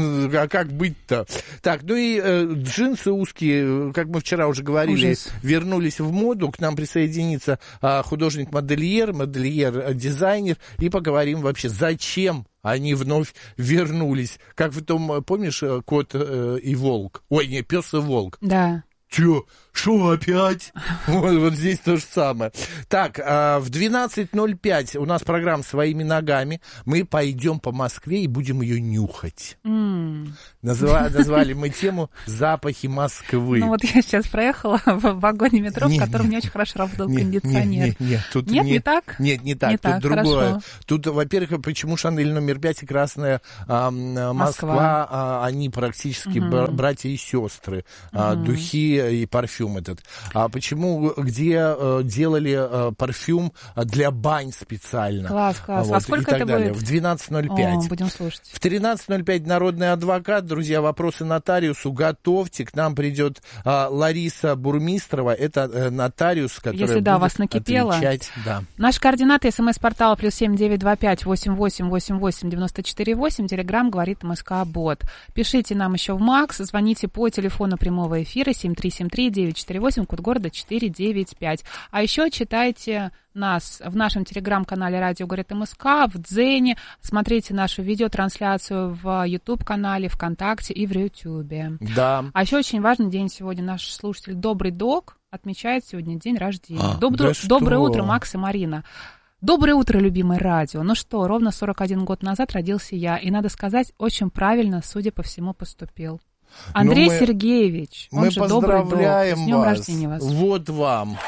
А как быть-то? Так, ну и э, джинсы узкие, как мы вчера уже говорили, Ужас. вернулись в моду. К нам присоединится э, художник-модельер, модельер-дизайнер, и поговорим вообще, зачем они вновь вернулись. Как в том, помнишь, кот э, и волк? Ой, не, пес и волк. Да. Чё? Шо опять? вот, вот здесь то же самое. Так, а, в двенадцать ноль пять у нас программа «Своими ногами». Мы пойдем по Москве и будем ее нюхать. Mm. Назва, назвали мы тему «Запахи Москвы». Ну вот я сейчас проехала в вагоне метро, нет, в котором нет, не очень хорошо работал нет, кондиционер. Нет, нет, нет, тут нет, не, не так? Нет, не так, не тут так, другое. Хорошо. Тут, во-первых, почему «Шанель» номер пять и «Красная а, Москва», Москва а, они практически mm-hmm. братья и сестры. А, mm-hmm. Духи и парфюм этот. А почему, где а, делали а, парфюм для бань специально? Класс, класс. Вот, а сколько это далее. будет? В двенадцать ноль пять. О, будем слушать. В тринадцать ноль пять «Народный адвокат». Друзья, вопросы нотариусу. Готовьте. К нам придет а, Лариса Бурмистрова. Это а, нотариус, который Если, будет да, вас накипело. отвечать. Да. Наши координаты. СМС-портал плюс семь девять два пять восемь восемь восемь восемь девяносто четыре восемь. Телеграм говорит МСК-бот. Пишите нам еще в МАКС. Звоните по телефону прямого эфира семь три семь три девять четыре восемь, код города четыре девять пять. А еще читайте нас в нашем телеграм-канале «Радио говорит МСК», в Дзене. Смотрите нашу видеотрансляцию в YouTube-канале, ВКонтакте и в Ютубе. Да. А еще очень важный день сегодня. Наш слушатель Добрый Дог отмечает сегодня день рождения. А, Доб- да Доброе что? утро, Макс и Марина. Доброе утро, любимое радио. Ну что, ровно сорок один год назад родился я. И, надо сказать, очень правильно, судя по всему, поступил. Андрей мы, Сергеевич, он мы же Добрый Дог. С днем вас. рождения вас. Вот вам.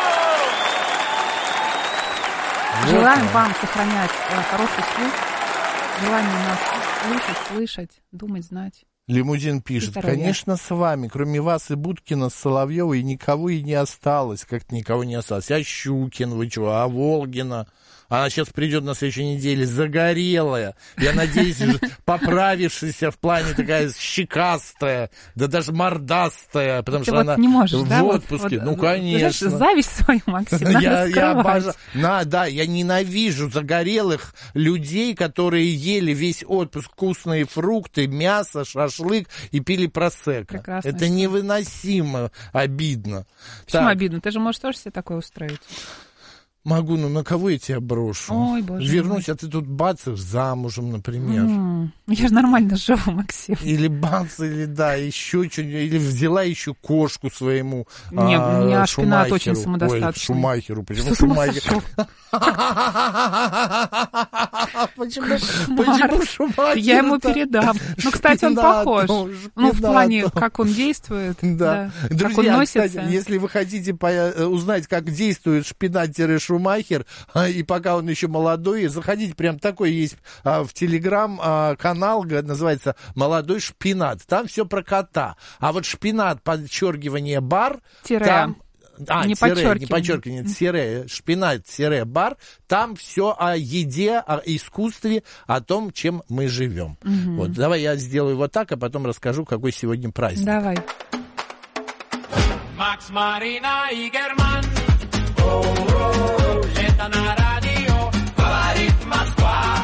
Желаем вот вам сохранять э, хороший слух, желание нас слышать, слышать, думать, знать. Лимузин пишет, конечно, с вами, кроме вас и Будкина, с Соловьевой, никого и не осталось. Как-то никого не осталось. А Щукин, вы чего, а Волгина? Она сейчас придет на следующей неделе загорелая. Я надеюсь, поправившаяся в плане такая щекастая, да даже мордастая, потому ты что вот она не можешь, в да? отпуске. Вот, ну, вот, конечно. Знаешь, зависть свою, Максим, надо я, я обожаю. На, да, я ненавижу загорелых людей, которые ели весь отпуск вкусные фрукты, мясо, шашлык и пили просекко. Прекрасно. Это невыносимо обидно. Почему так. обидно? Ты же можешь тоже себе такое устроить. Могу, но на кого я тебя брошу? Ой, боже Вернусь, мой. а ты тут бацаешь замужем, например. Mm, я же нормально живу, Максим. Или бац, или да, еще что-нибудь, или взяла еще кошку своему. Не, а, у меня шпинат очень самодостаточный. Ой, Шумахеру. Почему Что Шумахер? Почему Шумахер? Я ему передам. Ну, кстати, он похож. Ну, в плане, как он действует. Да. Друзья, кстати, если вы хотите узнать, как действует шпинат-шумахер, Шумахер, и пока он еще молодой, заходите, прям такой есть а, в телеграм-канал, а, называется «Молодой шпинат». Там все про кота. А вот шпинат, подчеркивание, бар, тире. Там... А, не тире, подчеркивание. не подчеркивание, тире, шпинат, тире, бар. Там все о еде, о искусстве, о том, чем мы живем. Угу. Вот, давай я сделаю вот так, а потом расскажу, какой сегодня праздник. Давай. Макс, Марина и Герман. Лето на радио, говорит Москва.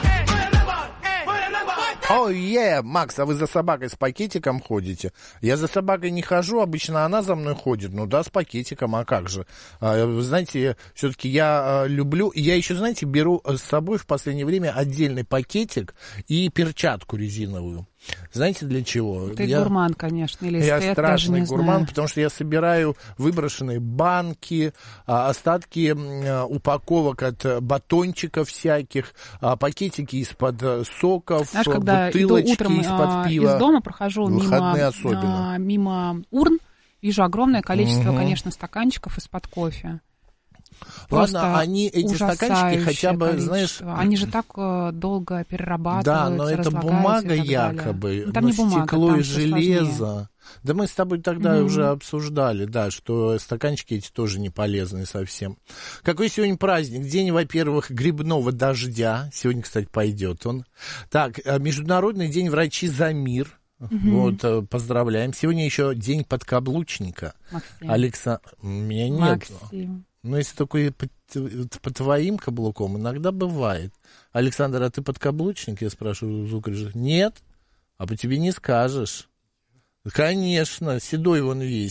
Ой, oh, yeah, Макс, а вы за собакой с пакетиком ходите? Я за собакой не хожу, обычно она за мной ходит. Ну да, с пакетиком, а как же? Вы знаете, все-таки я люблю... Я еще, знаете, беру с собой в последнее время отдельный пакетик и перчатку резиновую. Знаете, для чего? Ты я, гурман, конечно, или я стоят, страшный даже не гурман, знаю. потому что я собираю выброшенные банки, остатки упаковок от батончиков всяких, пакетики из-под соков, знаешь, когда иду утром из-под пива. Из дома, прохожу мимо, особенно. мимо урн, вижу огромное количество, угу. конечно, стаканчиков из-под кофе. Просто Ладно, они, эти стаканчики хотя бы, количество. знаешь... Они же так э, долго перерабатываются, да, но это бумага якобы, ну, там но не бумага, стекло там и железо. Да мы с тобой тогда mm-hmm. уже обсуждали, да, что стаканчики эти тоже не полезны совсем. Какой сегодня праздник? День, во-первых, грибного дождя. Сегодня, кстати, пойдет он. Так, Международный день врачи за мир. Mm-hmm. Вот, поздравляем. Сегодня еще день подкаблучника. Максим. Алекса... У меня нет. Максим. Ну, если только по, по твоим каблукам, иногда бывает. Александр, а ты подкаблучник? Я спрашиваю звукорежиссера. Нет, а по тебе не скажешь. Конечно, седой вон весь.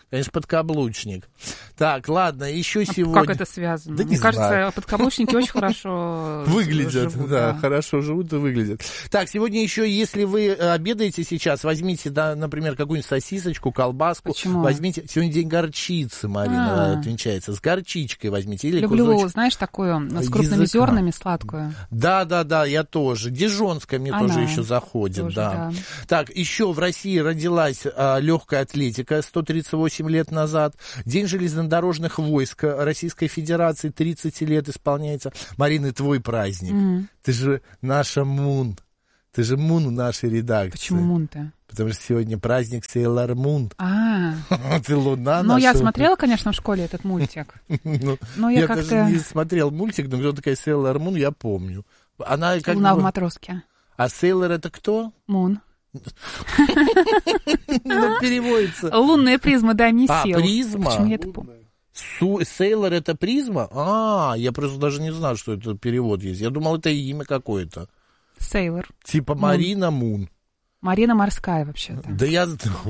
Конечно, подкаблучник. Так, ладно, еще а сегодня... Как это связано? Да Мне кажется, знаю. подкаблучники очень хорошо выглядят. Живут, да, да, хорошо живут и выглядят. Так, сегодня еще, если вы обедаете сейчас, возьмите, да, например, какую-нибудь сосисочку, колбаску. Почему? Возьмите... Сегодня день горчицы, Марина, А-а-а. отвечается. С горчичкой возьмите. Или Люблю, кусочек... знаешь, такую с крупными языка. Зернами сладкую. Да, да, да, я тоже. Дижонская мне Она тоже еще заходит. Тоже, да. Да. Так, еще в России родилась а, легкая атлетика сто тридцать восемь лет назад. День железнодорожных войск Российской Федерации тридцать лет исполняется. Марина, твой праздник. Mm-hmm. Ты же наша Мун. Ты же Мун в нашей редакции. Почему Мун-то? Потому что сегодня праздник Сейлор Мун. А, ты луна. Ну, я смотрела, конечно, в школе этот мультик. Но я даже не смотрел мультик, но кто такая Сейлор Мун, я помню. Она как Луна в матроске. А Сейлор это кто? Мун. Ну, переводится. Лунная призма, дай мне сил. А, призма? Почему я это помню? Сейлор это призма? А, я просто даже не знал, что это перевод есть. Я думал, это имя какое-то. Сейлор. Типа Марина Мун. Марина морская, вообще-то. Да я...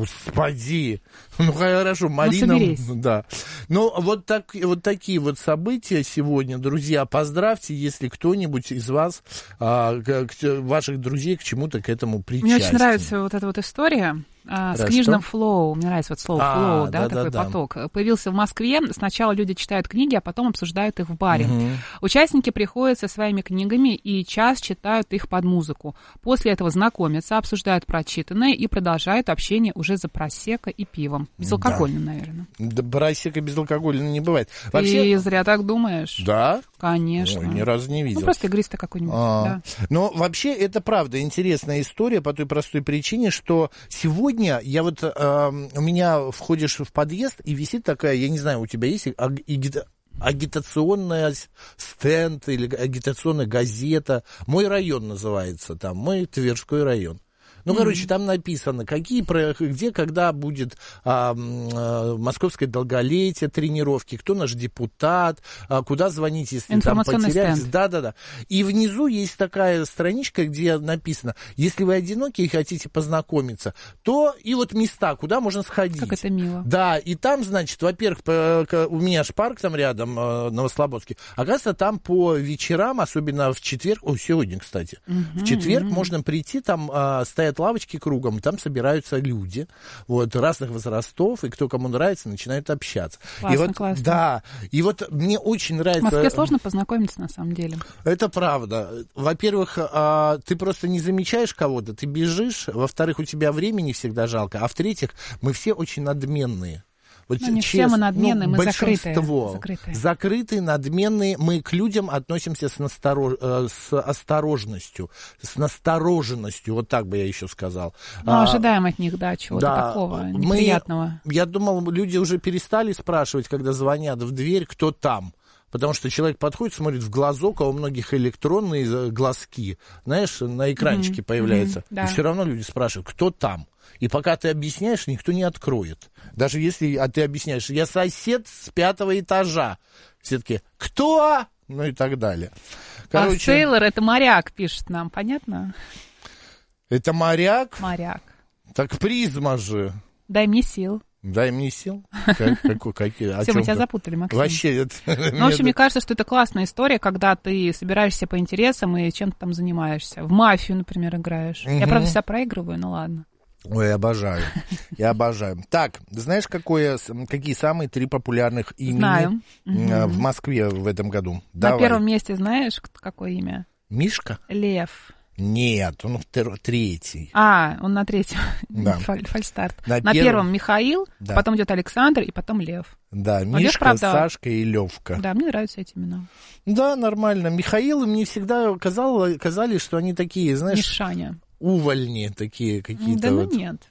Господи! Ну, хорошо, Марина... Ну, соберись. Да. Ну, вот, так, вот такие вот события сегодня, друзья. Поздравьте, если кто-нибудь из вас, а, к, к, ваших друзей, к чему-то к этому причастен. Мне очень нравится вот эта вот история а, с книжным флоу. Мне нравится вот слово флоу, а, да, да, такой да, поток. Да. Появился в Москве. Сначала люди читают книги, а потом обсуждают их в баре. Угу. Участники приходят со своими книгами и час читают их под музыку. После этого знакомятся, обсуждают прочитанное и продолжают общение уже за просекко и пивом. Безалкогольным, да. наверное. Да, просекко безалкогольным не бывает. Вообще... Ты зря так думаешь. Да? Конечно. Ой, ни разу не видел. Ну, просто игристый какой-нибудь, а, да. Но вообще это правда интересная история по той простой причине, что сегодня я вот... Э, у меня входишь в подъезд, и висит такая, я не знаю, у тебя есть агита... агитационная стенд или агитационная газета. «Мой район» называется там, «Мой Тверской район». Ну, mm-hmm. короче, там написано, какие, где, когда будет а, а, московское долголетие, тренировки, кто наш депутат, а, куда звонить, если там потерялись. Да-да-да. И внизу есть такая страничка, где написано, если вы одиноки и хотите познакомиться, то и вот места, куда можно сходить. Как это мило. Да, и там, значит, во-первых, у меня ж парк там рядом, Новослободский, оказывается, там по вечерам, особенно в четверг, о, сегодня, кстати, mm-hmm. в четверг mm-hmm. можно прийти, там а, стоят лавочки кругом, там собираются люди вот, разных возрастов, и кто кому нравится, начинают общаться. Классно, и вот, классно. Да, и вот мне очень нравится... В Москве сложно познакомиться, на самом деле. Это правда. Во-первых, ты просто не замечаешь кого-то, ты бежишь, во-вторых, у тебя времени всегда жалко, а в-третьих, мы все очень надменные. Вот, ну, не честно, все мы надменные, ну, мы закрытые, закрытые. Закрытые, надменные. Мы к людям относимся с, насторож... с осторожностью, с настороженностью, вот так бы я еще сказал. Ну, а, ожидаем от них, да, чего-то да, такого неприятного. Мы, я думал, люди уже перестали спрашивать, когда звонят в дверь, кто там. Потому что человек подходит, смотрит в глазок, а у многих электронные глазки, знаешь, на экранчике mm-hmm. появляются. Mm-hmm. Да. И все равно люди спрашивают, кто там. И пока ты объясняешь, никто не откроет. Даже если а ты объясняешь, я сосед с пятого этажа. Все таки, кто? Ну и так далее. Короче, а Сейлор — это моряк, пишет нам, понятно? Это моряк? Моряк. Так призма же. Дай мне сил. Дай мне сил. Как, как, какие, Все, мы тебя запутали, Максим. Вообще, это... Ну, в общем, мне кажется, что это классная история, когда ты собираешься по интересам и чем-то там занимаешься. В мафию, например, играешь. Я, правда, вся проигрываю, ну ладно. Ой, я обожаю. Я обожаю. Так, знаешь, какое, какие самые три популярных имени Знаю. в Москве в этом году? На Давай. первом месте знаешь, какое имя? Мишка? Лев. Нет, он третий. А, он на третьем. Да. Фаль, фальстарт. На, на первом... первом Михаил, да. потом идет Александр и потом Лев. Да, Но Мишка, Лев, правда... Сашка и Левка. Да, мне нравятся эти имена. Да, нормально. Михаил, мне всегда казалось, казались, что они такие, знаешь... Мишаня. Увольни такие какие-то. Да, ну вот. нет.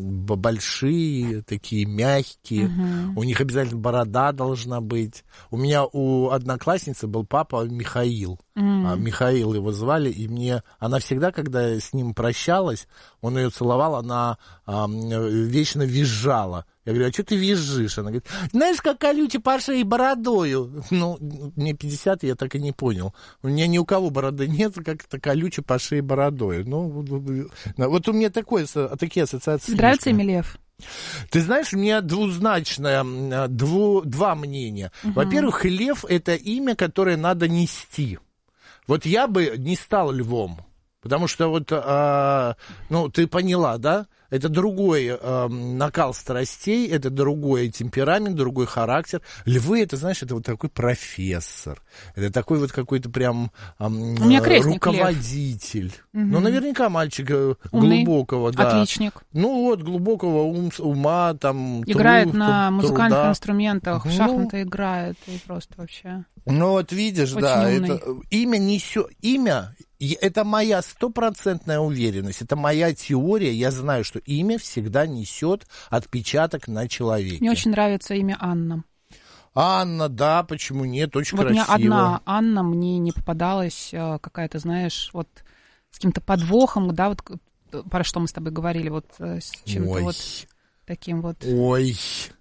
Большие, такие мягкие. Угу. У них обязательно борода должна быть. У меня у одноклассницы был папа Михаил. Mm. А, Михаил его звали, и мне... Она всегда, когда с ним прощалась, он ее целовал, она а, вечно визжала. Я говорю, а что ты визжишь? Она говорит, знаешь, как колючий по шее бородою. Ну, мне пятьдесят, я так и не понял. У меня ни у кого бороды нет, как-то колючий по шее бородою. Ну, вот у меня такое, такие ассоциации. Нравится имя Лев? Ты знаешь, у меня двузначное, дву, два мнения. Угу. Во-первых, лев — это имя, которое надо нести. Вот я бы не стал львом, потому что вот, а, ну, ты поняла, да? Это другой э, накал страстей, это другой темперамент, другой характер. Львы, это, знаешь, это вот такой профессор. Это такой вот какой-то прям э, руководитель. Угу. Ну, наверняка мальчик умный, глубокого, да. Отличник. Ну, вот, глубокого ум, ума, там, играет труд, на труда. музыкальных инструментах, ну, в шахматы играет, и просто вообще... Ну, вот видишь, очень да, умный. Это имя несет... Имя... Это моя стопроцентная уверенность, это моя теория. Я знаю, что имя всегда несет отпечаток на человеке. Мне очень нравится имя Анна. Анна, да, почему нет, очень вот красиво. Вот мне одна Анна, мне не попадалась какая-то, знаешь, вот с каким-то подвохом, да, вот про что мы с тобой говорили, вот с чем-то Ой. вот таким вот. Ой.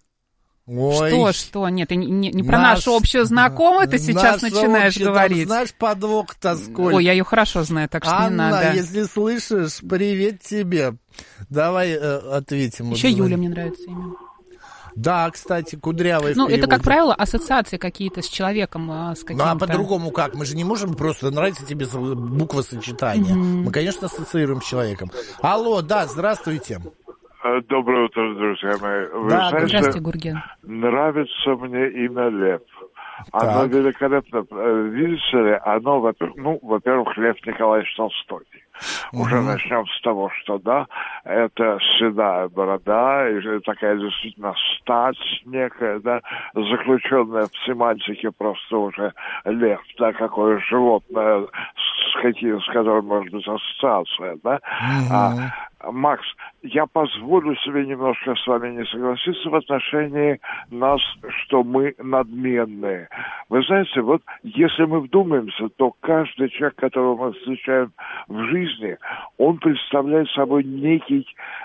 Ой. Что, что? Нет, ты не, не, не про Наш, нашу общую знакомую ты сейчас начинаешь общая, говорить. Там, знаешь, подвох-то сколько. Ой, я ее хорошо знаю, так что Анна, не надо. Анна, если слышишь, привет тебе. Давай э, ответим. Еще Юля мне нравится имя. Да, кстати, кудрявая. Ну, это, как правило, ассоциации какие-то с человеком, с каким-то... Ну, а по-другому как? Мы же не можем просто нравится тебе буквосочетание. Mm-hmm. Мы, конечно, ассоциируем с человеком. Алло, да, здравствуйте. Доброе утро, друзья мои. Вы да, знаете, здравствуйте, Гурген. Нравится мне имя Лев. Оно так. великолепно. Видите ли, оно, во-первых, ну, во-первых, Лев Николаевич Толстой. Угу. Уже начнем с того, что, да, это седая борода, и такая действительно стать некая, да, заключенная в семантике просто уже лев, да, какое животное, с, какие, с которым может быть ассоциация, да. Угу. А, Макс, я позволю себе немножко с вами не согласиться в отношении нас, что мы надменные. Вы знаете, вот если мы вдумаемся, то каждый человек, которого мы встречаем в жизни, он представляет собой некий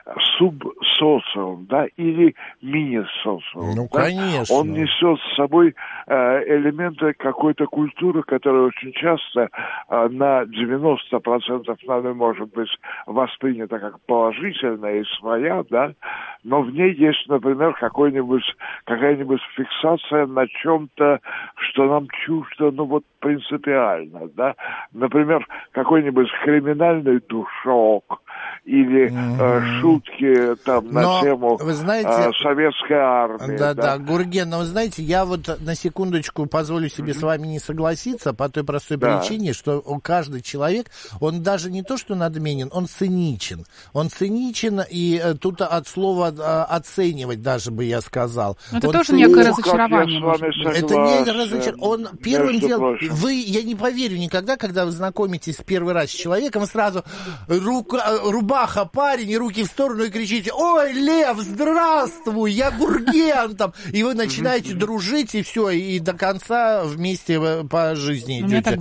субсоциум, да, или мини-социум. Ну, да? конечно. Он несет с собой э, элементы какой-то культуры, которая очень часто э, на девяносто процентов нами может быть воспринята как положительная и своя, да, но в ней есть, например, какой-нибудь, какая-нибудь фиксация на чем-то, что нам чуждо, ну вот принципиально, да. Например, какой-нибудь криминальный душок или mm-hmm. э, шутки там на но, тему вы знаете, э, советской армии. Да, да, да, Гурген, но вы знаете, я вот на секундочку позволю себе mm-hmm. с вами не согласиться по той простой да. причине, что каждый человек, он даже не то, что надменен, он циничен. Он циничен, и э, тут от слова э, оценивать даже бы я сказал. Но это он тоже цин... некое разочарование. Это не разочарование. Он первым делом, вы, я не поверю никогда, когда вы знакомитесь первый раз с человеком, вы сразу рука, рубаха, парень, и руки в сторону и кричите: ой, Лев, здравствуй, я Гурген, там, и вы начинаете дружить, и все, и до конца вместе по жизни идете.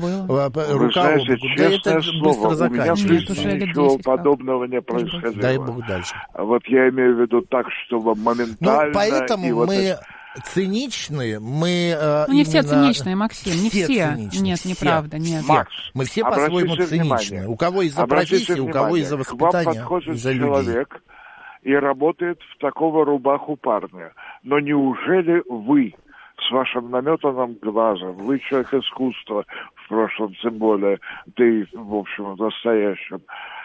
Рука об руку. Да это быстро заканчивается. У меня ничего подобного не происходило. Дай бог дальше. Вот я имею в виду так, чтобы моментально... Ну, поэтому мы... Вот циничные, мы... Э, ну, не все циничные, Максим, не все. все. Нет, все. Неправда, нет. Макс, мы все по-своему циничные. У кого из-за профессии, у кого из-за воспитания, к вам подходит из-за человек людей. И работает в такого рубаху парня. Но неужели вы с вашим наметанным глазом, вы человек искусства, в прошлом тем более, да и, в общем, в настоящем,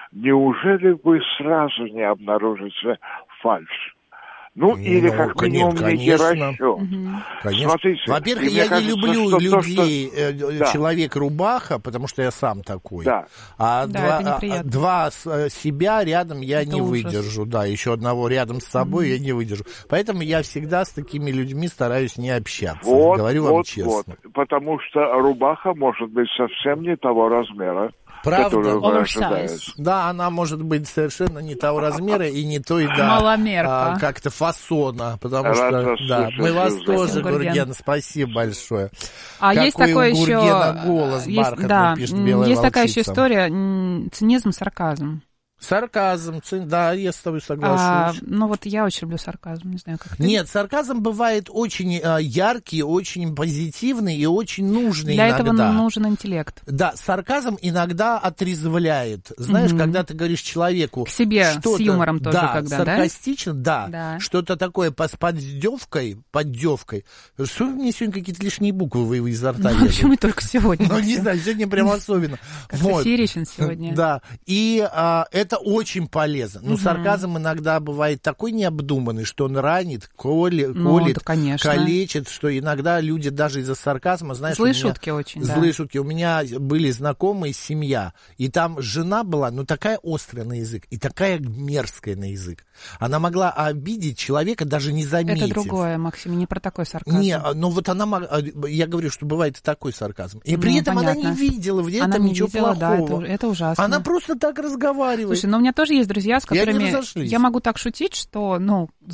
неужели вы сразу не обнаружите фальшь? Ну, или, как ну, минимум, нет, некий расчет. Угу. Смотрите, во-первых, я кажется, не люблю людей, то, что... человек-рубаха, потому что я сам такой. Да. А да, два, два себя рядом я это не ужас. выдержу. Да, еще одного рядом с собой угу. я не выдержу. Поэтому я всегда с такими людьми стараюсь не общаться. Вот, Говорю вот, вам честно. Вот. Потому что рубаха может быть совсем не того размера. Правда? Oversize. Да, она может быть совершенно не того размера и не той, да, маломерка. А, как-то фасона, потому что, да, мы вас тоже, Гурген, спасибо большое. А Какой есть такое у еще... голос есть, бархатный, да, пишет белая есть волчица. такая еще история, цинизм, сарказм. Сарказм, да, я с тобой соглашусь. А, ну вот я очень люблю сарказм, не знаю, как ты. Нет, сарказм бывает очень а, яркий, очень позитивный и очень нужный Для иногда. этого нужен интеллект. Да, сарказм иногда отрезвляет. Знаешь, mm-hmm. когда ты говоришь человеку... К себе что-то, с юмором тоже, да, когда, саркастично, да? Да. да. Что-то такое с поддевкой, поддевкой. Что мне сегодня какие-то лишние буквы вы изо рта ну, почему только сегодня? Ну, не знаю, сегодня прям особенно. Как эфиричен сегодня. Да, и это очень полезно. Ну, сарказм иногда бывает такой необдуманный, что он ранит, колет, колет калечит, что иногда люди даже из-за сарказма, знаешь... Злые шутки очень, да. Злые шутки. У меня были знакомые, семья, и там жена была, ну, такая острая на язык и такая мерзкая на язык. Она могла обидеть человека, даже не заметив. Это другое, Максим, не про такой сарказм. Не, но вот она... Я говорю, что бывает и такой сарказм. И при ну, этом понятно. Она не видела в этом она ничего видела, плохого. Да, это, это ужасно. Она просто так разговаривает. Слушай, ну у меня тоже есть друзья, с которыми я могу так шутить, что, ну,